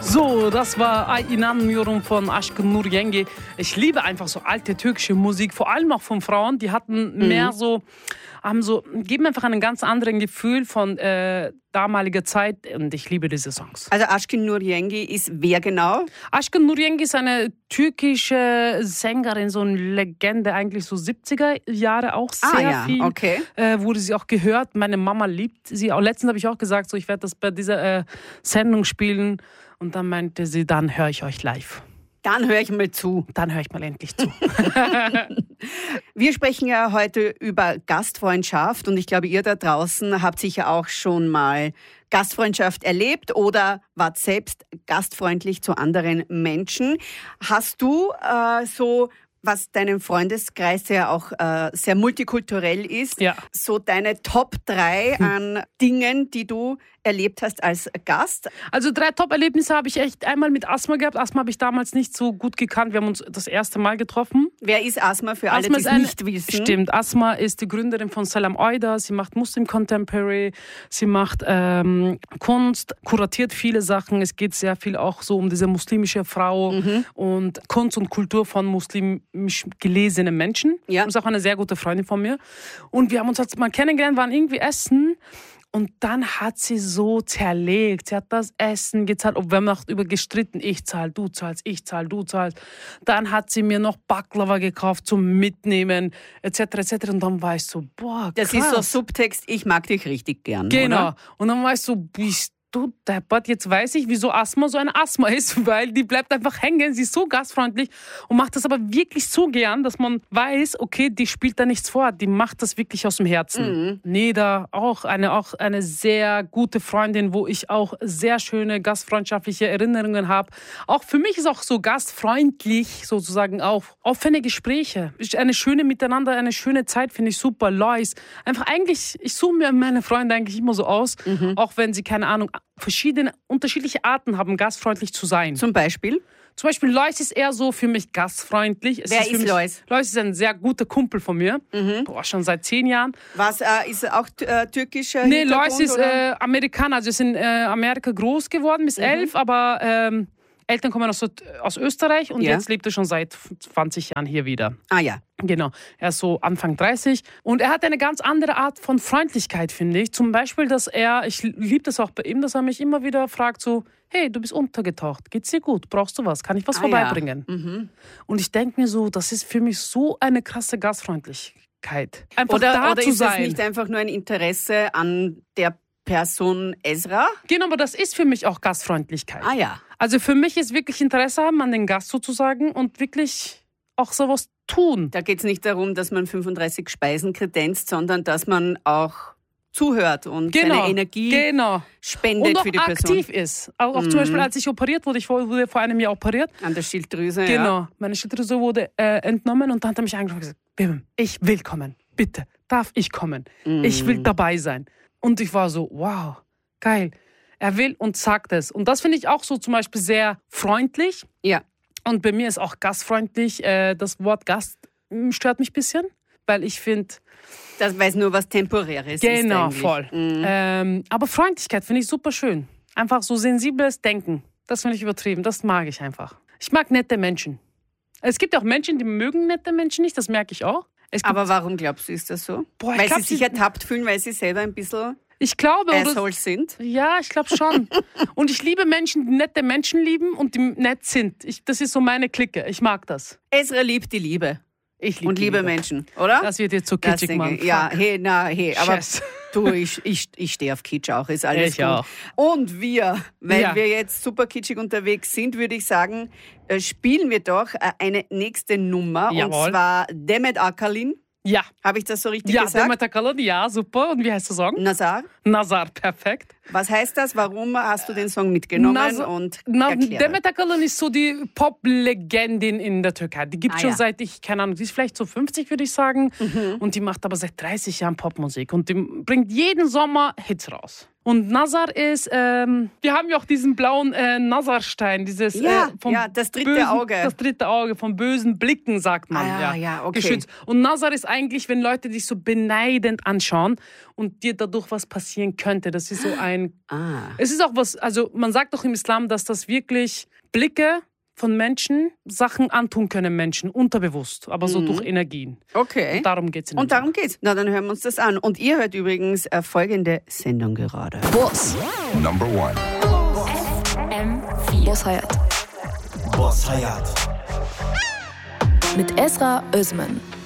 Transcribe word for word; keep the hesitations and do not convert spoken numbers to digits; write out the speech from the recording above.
So, das war inanmıyorum von Aşkın Nur Yenge. Ich liebe einfach so alte türkische Musik, vor allem auch von Frauen, die hatten mhm. mehr so, haben so, geben einfach einen ganz anderen Gefühl von äh, damaliger Zeit und ich liebe diese Songs. Also Aşkın Nur Yenge ist wer genau? Aşkın Nur Yenge ist eine türkische Sängerin, so eine Legende, eigentlich so siebziger Jahre auch sehr ah, ja. viel. Okay. Äh, wurde sie auch gehört. Meine Mama liebt sie. Auch letztens habe ich auch gesagt, so ich werde das bei dieser äh, Sendung spielen. Und dann meinte sie, dann höre ich euch live. Dann höre ich mal zu. Dann höre ich mal endlich zu. Wir sprechen ja heute über Gastfreundschaft und ich glaube, ihr da draußen habt sicher auch schon mal Gastfreundschaft erlebt oder wart selbst gastfreundlich zu anderen Menschen. Hast du äh, so, was deinem Freundeskreis ja auch äh, sehr multikulturell ist, ja. so deine Top drei hm. an Dingen, die du erlebt hast als Gast? Also drei Top-Erlebnisse habe ich echt einmal mit Asma gehabt. Asma habe ich damals nicht so gut gekannt. Wir haben uns das erste Mal getroffen. Wer ist Asma für alle, Asma die es eine, nicht wissen? Stimmt, Asma ist die Gründerin von Selam Oyda. Sie macht Muslim Contemporary, sie macht ähm, Kunst, kuratiert viele Sachen. Es geht sehr viel auch so um diese muslimische Frau mhm. und Kunst und Kultur von muslimisch gelesenen Menschen. Ja. Das ist auch eine sehr gute Freundin von mir. Und wir haben uns mal kennengelernt, waren irgendwie essen. Und dann hat sie so zerlegt. Sie hat das Essen gezahlt. Und wir haben noch über gestritten. Ich zahl, du zahlst, ich zahl, du zahlst. Dann hat sie mir noch Baklava gekauft zum Mitnehmen, et cetera et cetera. Und dann war ich so, boah, krass. Das ist so Subtext, ich mag dich richtig gern, genau. Oder? Und dann war ich so, bist du deppert, jetzt weiß ich, wieso Asma so eine Asma ist, weil die bleibt einfach hängen, sie ist so gastfreundlich und macht das aber wirklich so gern, dass man weiß, okay, die spielt da nichts vor, die macht das wirklich aus dem Herzen. Mhm. Neda, auch eine, auch eine sehr gute Freundin, wo ich auch sehr schöne gastfreundschaftliche Erinnerungen habe. Auch für mich ist auch so gastfreundlich sozusagen auch offene Gespräche, eine schöne Miteinander, eine schöne Zeit, finde ich super. Lois, einfach eigentlich, ich suche mir meine Freunde eigentlich immer so aus, mhm. auch wenn sie, keine Ahnung, verschiedene, unterschiedliche Arten haben, gastfreundlich zu sein. Zum Beispiel? Zum Beispiel Lois ist eher so für mich gastfreundlich. Es Wer ist, ist mich, Lois? Lois ist ein sehr guter Kumpel von mir. Mhm. Boah, schon seit zehn Jahren. Was, äh, ist er auch äh, türkischer Nee, Hintergrund? Lois ist äh, Amerikaner. Also ist in äh, Amerika groß geworden bis mhm. elf, aber ähm, Eltern kommen aus, aus Österreich und ja. jetzt lebt er schon seit zwanzig Jahren hier wieder. Ah ja. Genau, er ist so Anfang dreißig und er hat eine ganz andere Art von Freundlichkeit, finde ich. Zum Beispiel, dass er, ich liebe das auch bei ihm, dass er mich immer wieder fragt so, hey, du bist untergetaucht, geht's dir gut, brauchst du was, kann ich was ah, vorbeibringen? Ja. Mhm. Und ich denke mir so, das ist für mich so eine krasse Gastfreundlichkeit. Einfach oder, da oder zu ist sein. Es nicht einfach nur ein Interesse an der Person Ezra? Genau, aber das ist für mich auch Gastfreundlichkeit. Ah ja. Also für mich ist wirklich Interesse haben an den Gast sozusagen und wirklich auch sowas tun. Da geht es nicht darum, dass man fünfunddreißig Speisen kredenzt, sondern dass man auch zuhört und genau, seine Energie genau. spendet und auch für die Person. aktiv ist. Auch, auch mhm. zum Beispiel, als ich operiert wurde, ich wurde vor einem Jahr operiert. An der Schilddrüse, Genau, ja. meine Schilddrüse wurde äh, entnommen und dann hat er mich angesprochen und gesagt, Bim, ich will kommen, bitte, darf ich kommen? Mhm. Ich will dabei sein. Und ich war so, wow, geil. Er will und sagt es. Und das finde ich auch so zum Beispiel sehr freundlich. Ja. Und bei mir ist auch gastfreundlich. Äh, das Wort Gast stört mich ein bisschen, weil ich finde... Das weiß nur was Temporäres genau, ist Genau, voll. Mhm. Ähm, aber Freundlichkeit finde ich super schön. Einfach so sensibles Denken. Das finde ich übertrieben. Das mag ich einfach. Ich mag nette Menschen. Es gibt auch Menschen, die mögen nette Menschen nicht. Das merke ich auch. Aber warum glaubst du, ist das so? Boah, weil glaub, sie sich ertappt fühlen, weil sie selber ein bisschen... Ich glaube, Assholes sind? Ja, ich glaube schon. Und ich liebe Menschen, die nette Menschen lieben und die nett sind. Ich, das ist so meine Clique. Ich mag das. Ezra liebt die Liebe. Ich liebe Und liebe Liebe. Menschen, oder? Das wird jetzt so kitschig, Mann. Ja, hey, na, hey. Aber Chess. du, ich, ich, ich stehe auf Kitsch auch, ist alles ich gut. Auch. Und wir, weil ja. wir jetzt super kitschig unterwegs sind, würde ich sagen, spielen wir doch eine nächste Nummer. Jawohl. Und zwar Demet Akalin. Ja. Habe ich das so richtig ja, gesagt? Demet Akalin, ja, super. Und wie heißt der Song? Nazar. Nazar, perfekt. Was heißt das? Warum hast du den Song mitgenommen? Nazar, und Na, Demet Akalin ist so die Pop-Legendin in der Türkei. Die gibt es ah, schon ja. seit, ich keine Ahnung, die ist vielleicht so fünfzig, würde ich sagen. Mhm. Und die macht aber seit dreißig Jahren Popmusik. Und die bringt jeden Sommer Hits raus. Und Nazar ist, ähm, wir haben ja auch diesen blauen äh, Nazarstein, dieses ja, äh, vom ja, das dritte bösen, Auge. Das dritte Auge, von bösen Blicken, sagt man. Ah, ja, ja, okay. Geschützt. Und Nazar ist eigentlich, wenn Leute dich so beneidend anschauen und dir dadurch was passieren könnte. Das ist so ein... Ah. Es ist auch was, also man sagt doch im Islam, dass das wirklich Blicke von Menschen Sachen antun können Menschen, unterbewusst, aber so Mhm. durch Energien. Okay. Und darum geht es. Und darum geht's. Na, dann hören wir uns das an. Und ihr hört übrigens äh, folgende Sendung gerade. Boss. Number one. M vier. Boss Hayat. Boss Hayat. Mit Esra Özmen.